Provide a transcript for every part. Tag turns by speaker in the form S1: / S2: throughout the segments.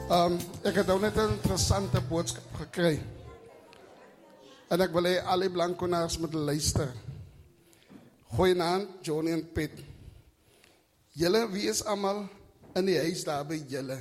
S1: Ek het nou net 'n interessante boodskap gekry. En ek wil hê al die blankonaars moet luister. Goeienaand, Johnny en Piet. Julle, wie is almal in die huis daar by julle?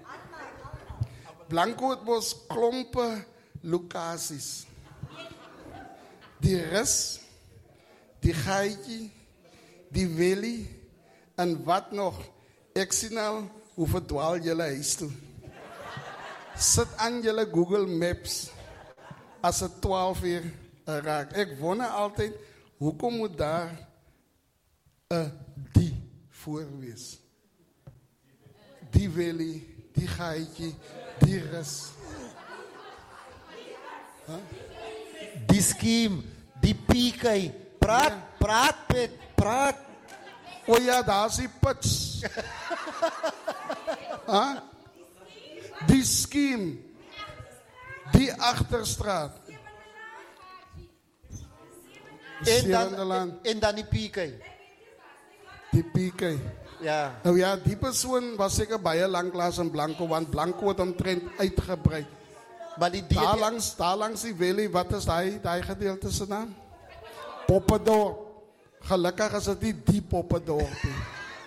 S1: Blanco het mos klompe lokasies. Die Rus, die Gaatjie, die Willy en wat nog? Ek sien al hoe verdwaal julle huis toe. Sit aan julle Google Maps as het 12 uur raak. Ek wonder altyd, hoekom moet daar 'n die voor wees? Die Willy, die Gaatjie, die Rus.
S2: Die scheme, die PK. Praat, Piet, praat.
S1: O ja, daar is die pits. Die scheme, die Agterstraat.
S2: En dan die PK.
S1: Die PK.
S2: Ja.
S1: Nou ja, die persoon was seker baie lanklaas in Blanco, want Blanco het omtrent uitgebrei.
S2: Maar die
S1: daar langs die Willy, wat is daai gedeelte se naam? Poppendorp. Gelukkig is dit nie die Poppendorp nie.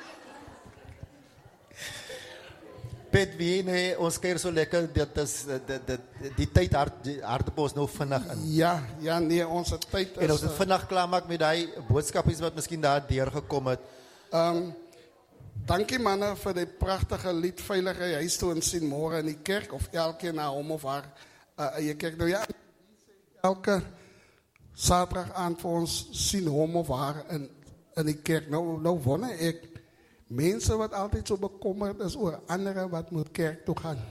S2: Piet, wie nee, ons keer so lekker, dit is die tyd hardop ons nou vinnig in.
S1: Ja, nee, ons tyd is...
S2: En ons het vinnig klaarmaak met die boodskapies wat miskien daar deurgekom het.
S1: Dankie manne vir die pragtige lied Veilige Huis toe en sien môre in die kerk, of elkeen na hom of haar eie kerk. Nou ja, elke Saterdag aand vir ons sien hom of haar in die kerk. Nou wonder ek, mense wat altyd so bekommerd is oor ander wat moet kerk toe gaan.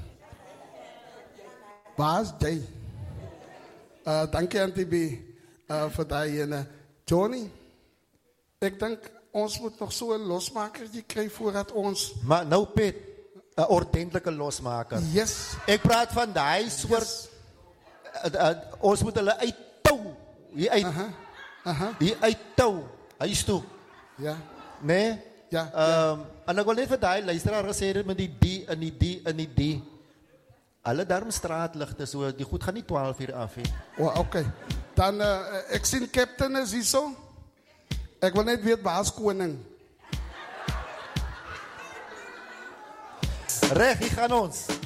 S1: Waar is jy? Dankie Auntie B vir daai ene. Johnny, ek dink ons moet nog so 'n losmakertjie kry voordat ons...
S2: Maar nou Piet, 'n ordentlike losmaker.
S1: Yes.
S2: Ek praat van daai soort... ons moet hulle uittou. Hier uittou. Huis toe.
S1: Ja.
S2: Nee?
S1: Ja.
S2: En ek wil net vir daai luisteraar gesê het met die die. Alle darmstraatligte so, die goed gaan nie 12 uur af nie.
S1: Okay. Dan, ek sien Captain is hier so. Ek wil net weet, waar is koning?
S2: Reg, hier gaan ons.